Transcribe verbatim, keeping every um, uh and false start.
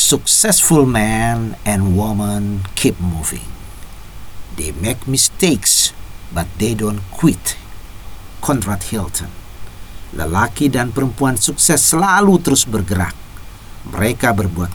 Successful men and women keep moving. They make mistakes, but they don't quit. Conrad Hilton. Lelaki dan perempuan sukses selalu terus bergerak. Mereka berbuat